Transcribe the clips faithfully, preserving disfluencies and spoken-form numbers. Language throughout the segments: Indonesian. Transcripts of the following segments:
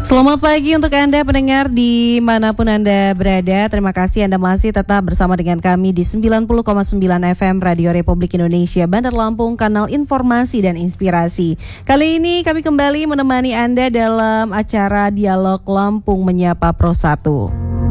Selamat pagi untuk Anda pendengar dimanapun Anda berada. Terima kasih Anda masih tetap bersama dengan kami di sembilan puluh koma sembilan F M Radio Republik Indonesia Bandar Lampung, kanal informasi dan inspirasi. Kali ini kami kembali menemani Anda dalam acara Dialog Lampung Menyapa Pro satu.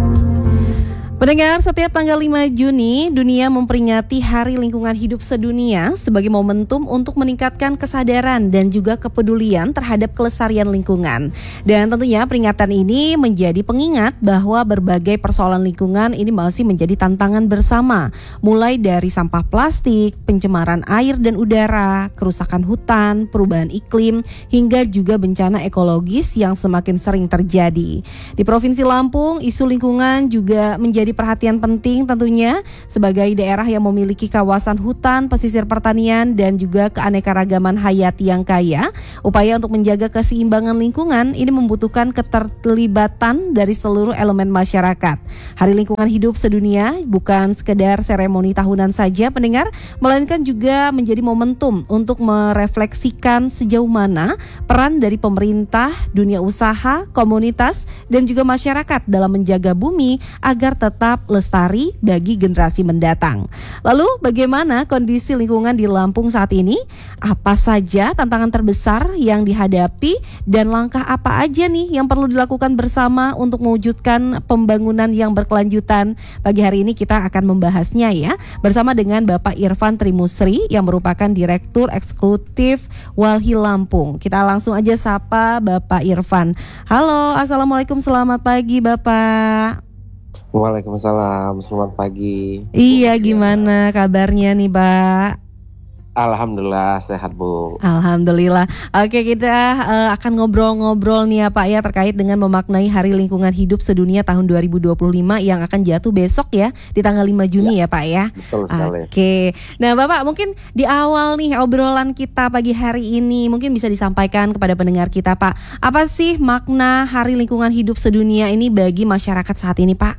Pendengar, setiap tanggal lima Juni, dunia memperingati Hari Lingkungan Hidup Sedunia sebagai momentum untuk meningkatkan kesadaran dan juga kepedulian terhadap kelestarian lingkungan. Dan tentunya peringatan ini menjadi pengingat bahwa berbagai persoalan lingkungan ini masih menjadi tantangan bersama. Mulai dari sampah plastik, pencemaran air dan udara, kerusakan hutan, perubahan iklim, hingga juga bencana ekologis yang semakin sering terjadi. Di Provinsi Lampung, isu lingkungan juga menjadi Jadi perhatian penting tentunya sebagai daerah yang memiliki kawasan hutan, pesisir pertanian dan juga keanekaragaman hayati yang kaya. Upaya untuk menjaga keseimbangan lingkungan ini membutuhkan keterlibatan dari seluruh elemen masyarakat. Hari Lingkungan Hidup Sedunia bukan sekedar seremoni tahunan saja pendengar, melainkan juga menjadi momentum untuk merefleksikan sejauh mana peran dari pemerintah, dunia usaha, komunitas dan juga masyarakat dalam menjaga bumi agar tetap tetap lestari bagi generasi mendatang. Lalu bagaimana kondisi lingkungan di Lampung saat ini? Apa saja tantangan terbesar yang dihadapi dan langkah apa aja nih yang perlu dilakukan bersama untuk mewujudkan pembangunan yang berkelanjutan? Pagi hari ini kita akan membahasnya ya bersama dengan Bapak Irfan Trimusri yang merupakan Direktur Eksekutif Walhi Lampung. Kita langsung aja sapa Bapak Irfan. Halo, Assalamualaikum, selamat pagi Bapak. Waalaikumsalam, selamat pagi. Iya, gimana kabarnya nih, Pak? Alhamdulillah sehat, Bu. Alhamdulillah. Oke, kita uh, akan ngobrol-ngobrol nih ya Pak ya terkait dengan memaknai Hari Lingkungan Hidup Sedunia tahun dua ribu dua puluh lima yang akan jatuh besok ya di tanggal lima Juni ya, ya Pak ya. Betul sekali. Oke. Nah, Bapak mungkin di awal nih obrolan kita pagi hari ini mungkin bisa disampaikan kepada pendengar kita, Pak. Apa sih makna Hari Lingkungan Hidup Sedunia ini bagi masyarakat saat ini, Pak?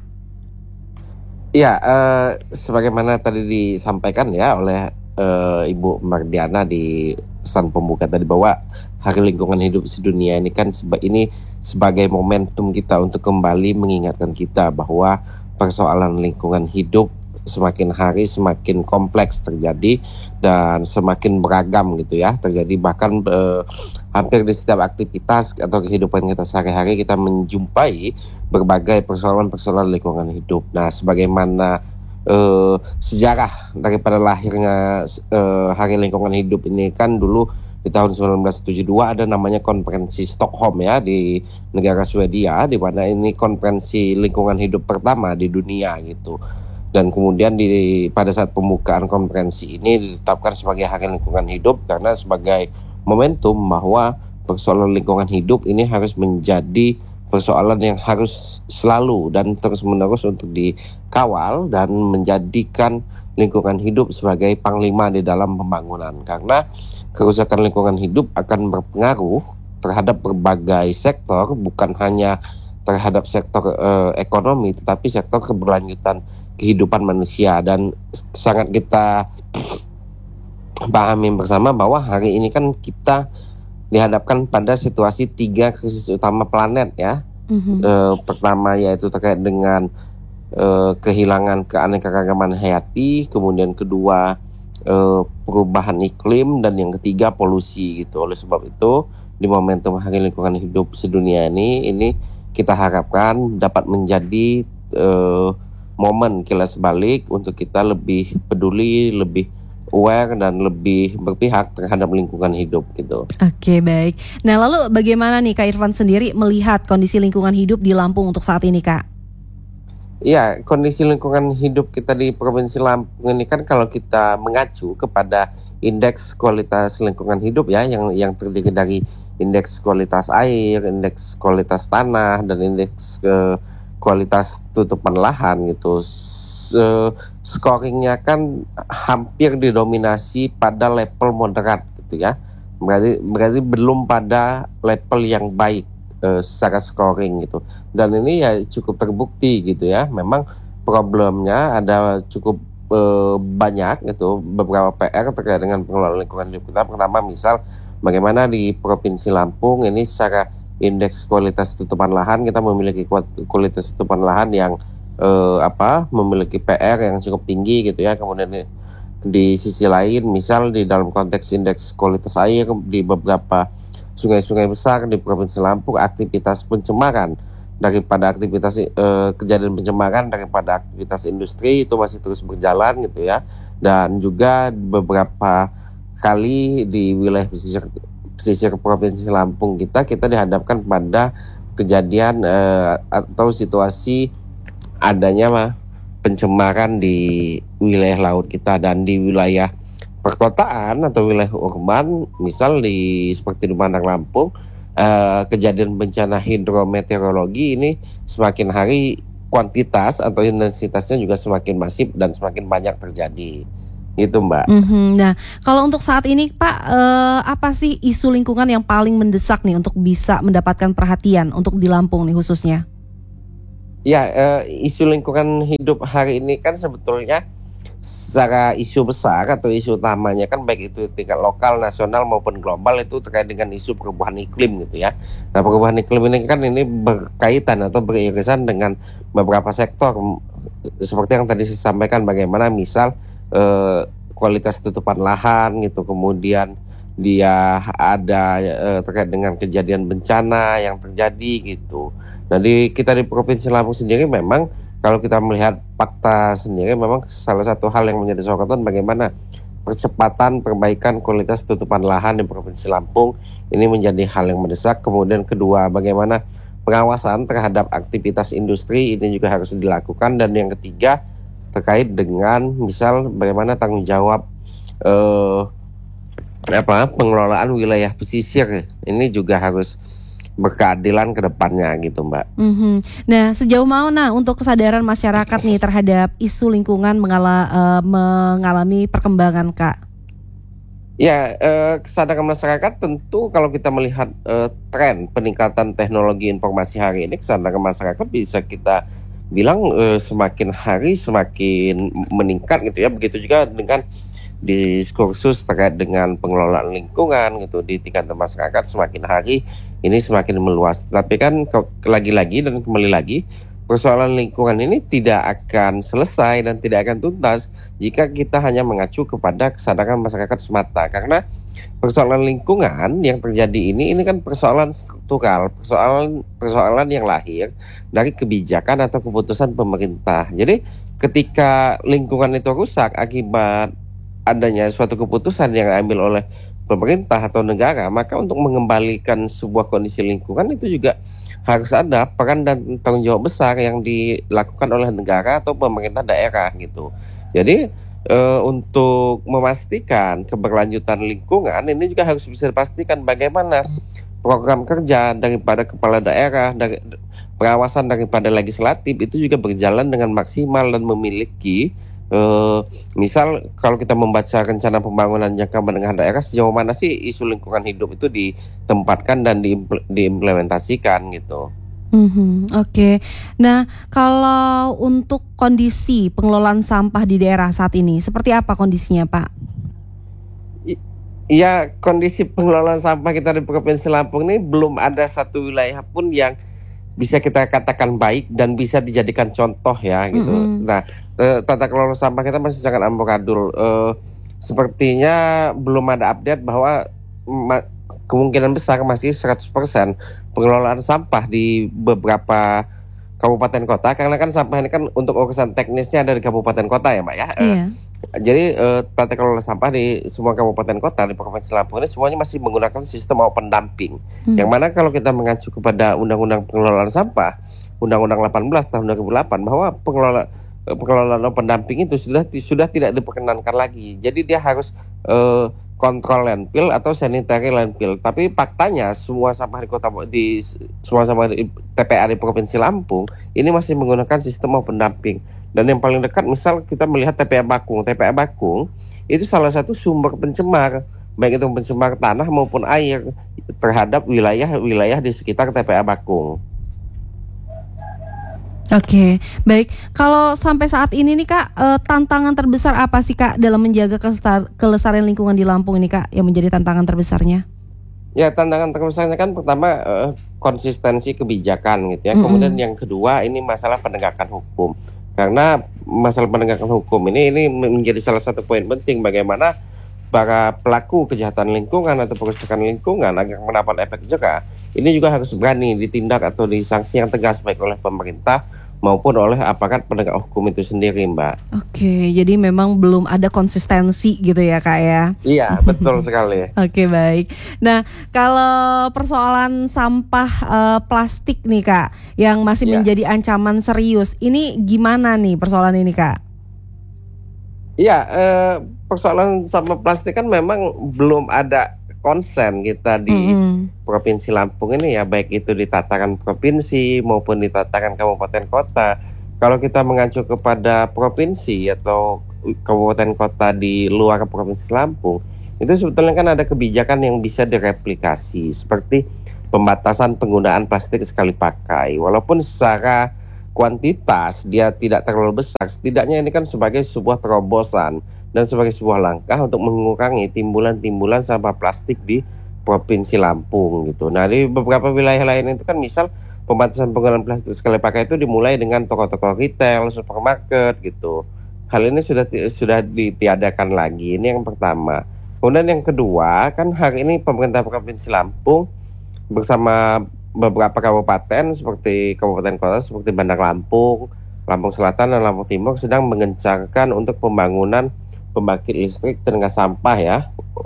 Ya, uh, sebagaimana tadi disampaikan ya oleh uh, Ibu Mardiana di pesan pembuka tadi bahwa Hari Lingkungan Hidup Sedunia ini kan seba- ini sebagai momentum kita untuk kembali mengingatkan kita bahwa persoalan lingkungan hidup semakin hari semakin kompleks terjadi dan semakin beragam gitu ya terjadi bahkan uh, hampir di setiap aktivitas atau kehidupan kita sehari-hari kita menjumpai berbagai persoalan-persoalan lingkungan hidup. Nah, sebagaimana uh, sejarah daripada lahirnya uh, Hari Lingkungan Hidup ini kan dulu di tahun sembilan belas tujuh puluh dua ada namanya konferensi Stockholm ya di negara Swedia, di mana ini konferensi lingkungan hidup pertama di dunia gitu. Dan kemudian di pada saat pembukaan konferensi ini ditetapkan sebagai Hari Lingkungan Hidup karena sebagai momentum bahwa persoalan lingkungan hidup ini harus menjadi persoalan yang harus selalu dan terus-menerus untuk dikawal dan menjadikan lingkungan hidup sebagai panglima di dalam pembangunan, karena kerusakan lingkungan hidup akan berpengaruh terhadap berbagai sektor, bukan hanya terhadap sektor eh, ekonomi tetapi sektor keberlanjutan kehidupan manusia. Dan sangat kita pahami bersama bahwa hari ini kan kita dihadapkan pada situasi tiga krisis utama planet ya. Mm-hmm. E, pertama yaitu terkait dengan e, kehilangan keanekaragaman hayati, kemudian kedua e, perubahan iklim, dan yang ketiga polusi gitu. Oleh sebab itu di momentum Hari Lingkungan Hidup Sedunia ini ini kita harapkan dapat menjadi e, momen kilas balik untuk kita lebih peduli, lebih aware dan lebih berpihak terhadap lingkungan hidup gitu. Oke, baik. Nah, lalu bagaimana nih Kak Irfan sendiri melihat kondisi lingkungan hidup di Lampung untuk saat ini, Kak? Iya, kondisi lingkungan hidup kita di Provinsi Lampung ini kan kalau kita mengacu kepada indeks kualitas lingkungan hidup ya yang yang terdiri dari indeks kualitas air, indeks kualitas tanah dan indeks ke kualitas tutupan lahan gitu. Uh, scoringnya kan hampir didominasi pada level moderat gitu ya, berarti berarti belum pada level yang baik uh, secara scoring gitu. Dan ini ya cukup terbukti gitu ya, memang problemnya ada cukup uh, banyak gitu, beberapa P R terkait dengan pengelolaan lingkungan hidup kita. Pertama misal bagaimana di Provinsi Lampung ini secara indeks kualitas tutupan lahan, kita memiliki kualitas tutupan lahan yang eh, apa memiliki P R yang cukup tinggi gitu ya. Kemudian di, di sisi lain, misal di dalam konteks indeks kualitas air di beberapa sungai-sungai besar di Provinsi Lampung, aktivitas pencemaran daripada aktivitas eh, kejadian pencemaran daripada aktivitas industri itu masih terus berjalan gitu ya. Dan juga beberapa kali di wilayah pesisir, pesisir Provinsi Lampung kita kita dihadapkan pada kejadian eh, atau situasi adanya mah pencemaran di wilayah laut kita. Dan di wilayah perkotaan atau wilayah urban, misal di seperti di Bandar Lampung, eh, kejadian bencana hidrometeorologi ini semakin hari kuantitas atau intensitasnya juga semakin masif dan semakin banyak terjadi, gitu Mbak. Mm-hmm. Nah, kalau untuk saat ini Pak, eh, apa sih isu lingkungan yang paling mendesak nih untuk bisa mendapatkan perhatian untuk di Lampung nih khususnya? Ya, eh, isu lingkungan hidup hari ini kan sebetulnya secara isu besar atau isu utamanya kan baik itu tingkat lokal, nasional maupun global itu terkait dengan isu perubahan iklim gitu ya. Nah, perubahan iklim ini kan ini berkaitan atau beririsan dengan beberapa sektor seperti yang tadi saya sampaikan, bagaimana misal eh, kualitas tutupan lahan gitu, kemudian dia ada eh, terkait dengan kejadian bencana yang terjadi gitu. Nah, di kita di Provinsi Lampung sendiri memang kalau kita melihat fakta sendiri, memang salah satu hal yang menjadi sorotan bagaimana percepatan perbaikan kualitas tutupan lahan di Provinsi Lampung ini menjadi hal yang mendesak. Kemudian kedua, bagaimana pengawasan terhadap aktivitas industri ini juga harus dilakukan. Dan yang ketiga, terkait dengan misal bagaimana tanggung jawab eh, apa pengelolaan wilayah pesisir ini juga harus berkeadilan ke depannya gitu Mbak. Mm-hmm. Nah, sejauh mana untuk kesadaran masyarakat nih terhadap isu lingkungan mengala, uh, mengalami perkembangan Kak? Ya, eh, kesadaran masyarakat tentu kalau kita melihat eh, tren peningkatan teknologi informasi hari ini, kesadaran masyarakat bisa kita bilang eh, semakin hari semakin meningkat gitu ya. Begitu juga dengan diskursus terkait dengan pengelolaan lingkungan gitu di tingkat masyarakat semakin hari ini semakin meluas. Tapi kan lagi-lagi dan kembali lagi, persoalan lingkungan ini tidak akan selesai dan tidak akan tuntas jika kita hanya mengacu kepada kesadaran masyarakat semata. Karena persoalan lingkungan yang terjadi ini ini kan persoalan struktural, persoalan persoalan yang lahir dari kebijakan atau keputusan pemerintah. Jadi ketika lingkungan itu rusak akibat adanya suatu keputusan yang diambil oleh pemerintah atau negara, maka untuk mengembalikan sebuah kondisi lingkungan itu juga harus ada peran dan tanggung jawab besar yang dilakukan oleh negara atau pemerintah daerah gitu. Jadi e, untuk memastikan keberlanjutan lingkungan ini juga harus bisa dipastikan bagaimana program kerja daripada kepala daerah, dari pengawasan daripada legislatif itu juga berjalan dengan maksimal dan memiliki Uh, misal kalau kita membaca rencana pembangunan jangka menengah daerah, sejauh mana sih isu lingkungan hidup itu ditempatkan dan diimpl- diimplementasikan gitu. Mm-hmm, Oke, okay. Nah kalau untuk kondisi pengelolaan sampah di daerah saat ini seperti apa kondisinya Pak? Iya, kondisi pengelolaan sampah kita di Provinsi Lampung ini belum ada satu wilayah pun yang bisa kita katakan baik dan bisa dijadikan contoh ya gitu. Mm-hmm. Nah, eh, tata kelola sampah kita masih sangat amburadul. Eh, sepertinya belum ada update bahwa ma- kemungkinan besar masih seratus persen pengelolaan sampah di beberapa kabupaten kota, karena kan sampah ini kan untuk urusan teknisnya ada di kabupaten kota ya Mbak ya. Iya. Eh, Jadi eh, tata kelola sampah di semua kabupaten kota di Provinsi Lampung ini semuanya masih menggunakan sistem open dumping. Hmm. Yang mana kalau kita mengacu kepada Undang-Undang Pengelolaan Sampah, Undang-Undang delapan belas tahun dua ribu delapan, bahwa pengelola pengelolaan open dumping itu sudah sudah tidak diperkenankan lagi. Jadi dia harus eh, kontrol landfill atau sanitary landfill. Tapi faktanya semua sampah di kota di semua sampah di T P A di Provinsi Lampung ini masih menggunakan sistem open dumping. Dan yang paling dekat misal kita melihat T P A Bakung. T P A Bakung itu salah satu sumber pencemar, baik itu pencemar tanah maupun air terhadap wilayah-wilayah di sekitar T P A Bakung. Oke, baik. Kalau sampai saat ini nih Kak, eh, tantangan terbesar apa sih Kak dalam menjaga kelestar- kelestarian lingkungan di Lampung ini Kak, yang menjadi tantangan terbesarnya? Ya, tantangan terbesarnya kan pertama eh, konsistensi kebijakan gitu ya. Mm-mm. Kemudian yang kedua ini masalah penegakan hukum. Karena masalah penegakan hukum ini ini menjadi salah satu poin penting bagaimana para pelaku kejahatan lingkungan atau perusakan lingkungan agar mendapat efek jera. Ini juga harus berani ditindak atau disanksi yang tegas baik oleh pemerintah maupun oleh aparat penegak hukum itu sendiri, Mbak. Oke, jadi memang belum ada konsistensi gitu ya Kak ya? Iya, betul sekali. Oke, baik. Nah, kalau persoalan sampah eh, plastik nih Kak, yang masih Ya. menjadi ancaman serius, ini gimana nih persoalan ini Kak? Iya, eh, persoalan sampah plastik kan memang belum ada konsen kita di Mm-mm. Provinsi Lampung ini ya, baik itu di tataran provinsi maupun di tataran kabupaten kota. Kalau kita mengacu kepada provinsi atau kabupaten kota di luar Provinsi Lampung, itu sebetulnya kan ada kebijakan yang bisa direplikasi seperti pembatasan penggunaan plastik sekali pakai. Walaupun secara kuantitas dia tidak terlalu besar, setidaknya ini kan sebagai sebuah terobosan dan sebagai sebuah langkah untuk mengurangi timbulan-timbulan sampah plastik di Provinsi Lampung gitu. Nah, di beberapa wilayah lain itu kan misal pembatasan penggunaan plastik sekali pakai itu dimulai dengan toko-toko retail, supermarket gitu. Hal ini sudah sudah ditiadakan lagi. Ini yang pertama. Kemudian yang kedua, kan hari ini pemerintah Provinsi Lampung bersama beberapa kabupaten seperti kabupaten kota seperti Bandar Lampung, Lampung Selatan dan Lampung Timur sedang mengencarkan untuk pembangunan pembangkit listrik tenaga sampah ya,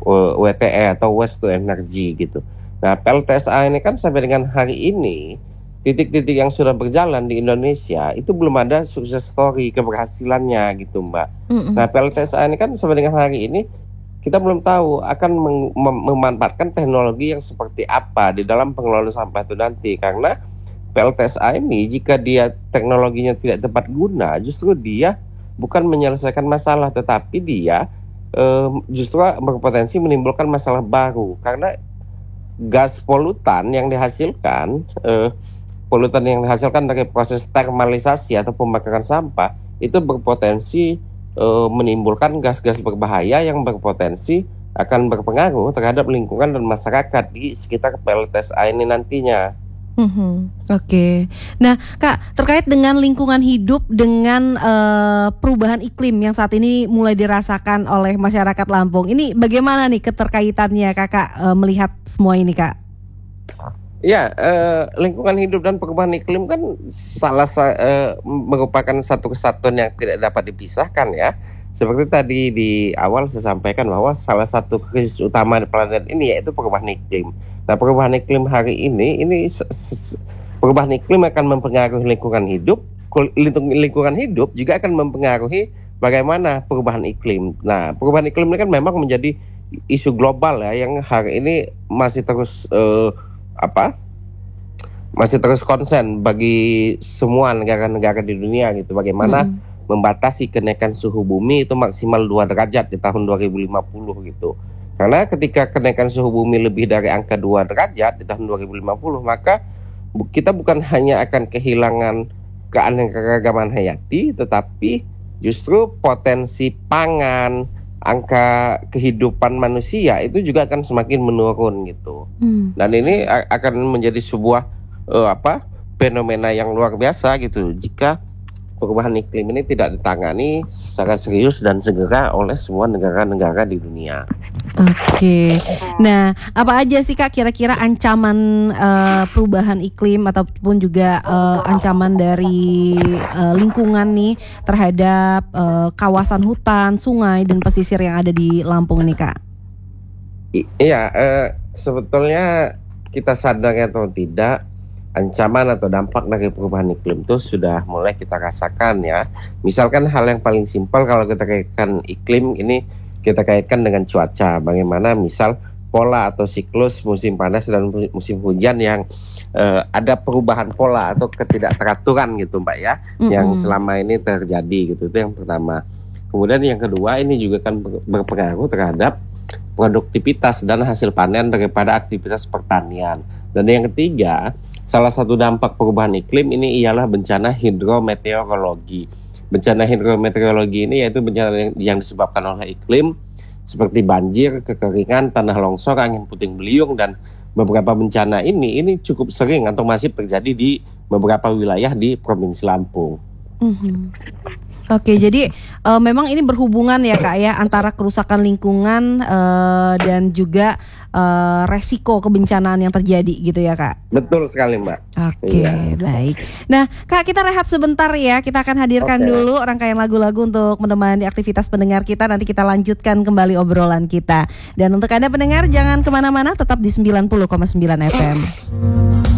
W T E atau Waste to Energy gitu. Nah, P L T S A ini kan sampai dengan hari ini titik-titik yang sudah berjalan di Indonesia itu belum ada sukses story keberhasilannya gitu, Mbak. Mm-mm. Nah, P L T S A ini kan sampai dengan hari ini kita belum tahu akan mem- mem- memanfaatkan teknologi yang seperti apa di dalam pengelolaan sampah itu nanti, karena P L T S A ini jika dia teknologinya tidak tepat guna, justru dia bukan menyelesaikan masalah, tetapi dia eh, justru berpotensi menimbulkan masalah baru, karena gas polutan yang dihasilkan, eh, polutan yang dihasilkan dari proses termalisasi atau pembakaran sampah itu berpotensi eh, menimbulkan gas-gas berbahaya yang berpotensi akan berpengaruh terhadap lingkungan dan masyarakat di sekitar P L T S A ini nantinya. Mhm. Oke. Nah, Kak, terkait dengan lingkungan hidup dengan eh, perubahan iklim yang saat ini mulai dirasakan oleh masyarakat Lampung, ini bagaimana nih keterkaitannya Kakak eh, melihat semua ini, Kak? Ya, eh, lingkungan hidup dan perubahan iklim kan salah sa- eh, merupakan satu kesatuan yang tidak dapat dipisahkan ya. Seperti tadi di awal saya sampaikan bahwa salah satu krisis utama di planet ini yaitu perubahan iklim. Nah, perubahan iklim hari ini ini s- s- perubahan iklim akan mempengaruhi lingkungan hidup, kul- lingkung- lingkungan hidup juga akan mempengaruhi bagaimana perubahan iklim. Nah, perubahan iklim ini kan memang menjadi isu global ya yang hari ini masih terus eh, apa? masih terus konsen bagi semua negara-negara di dunia gitu. Bagaimana Mm. membatasi kenaikan suhu bumi itu maksimal dua derajat di tahun dua ribu lima puluh gitu. Karena ketika kenaikan suhu bumi lebih dari angka dua derajat di tahun dua ribu lima puluh, maka bu- kita bukan hanya akan kehilangan keanekaragaman hayati, tetapi justru potensi pangan, angka kehidupan manusia itu juga akan semakin menurun gitu. Mm. Dan ini a- akan menjadi sebuah eh, apa fenomena yang luar biasa gitu jika perubahan iklim ini tidak ditangani secara serius dan segera oleh semua negara-negara di dunia. Oke. Nah, apa aja sih Kak kira-kira ancaman eh, perubahan iklim ataupun juga eh, ancaman dari eh, lingkungan nih terhadap eh, kawasan hutan, sungai dan pesisir yang ada di Lampung nih, Kak? I- iya, eh, sebetulnya kita sadar atau tidak, ancaman atau dampak dari perubahan iklim itu sudah mulai kita rasakan ya. Misalkan hal yang paling simpel kalau kita kaitkan iklim ini, kita kaitkan dengan cuaca. Bagaimana misal pola atau siklus musim panas dan musim hujan yang eh, ada perubahan pola atau ketidakteraturan gitu Mbak ya, Mm-mm. yang selama ini terjadi gitu. Itu yang pertama. Kemudian yang kedua, ini juga kan ber- berpengaruh terhadap produktivitas dan hasil panen daripada aktivitas pertanian. Dan yang ketiga, salah satu dampak perubahan iklim ini ialah bencana hidrometeorologi. Bencana hidrometeorologi ini yaitu bencana yang, yang disebabkan oleh iklim seperti banjir, kekeringan, tanah longsor, angin puting beliung, dan beberapa bencana ini ini cukup sering atau masih terjadi di beberapa wilayah di Provinsi Lampung. Mm-hmm. Oke, jadi uh, memang ini berhubungan ya Kak ya antara kerusakan lingkungan uh, dan juga uh, resiko kebencanaan yang terjadi gitu ya Kak. Betul sekali Mbak. Oke, iya. Baik. Nah Kak, kita rehat sebentar ya. Kita akan hadirkan okay. dulu rangkaian lagu-lagu untuk menemani aktivitas pendengar kita. Nanti kita lanjutkan kembali obrolan kita. Dan untuk Anda pendengar jangan kemana-mana, tetap di sembilan puluh koma sembilan F M.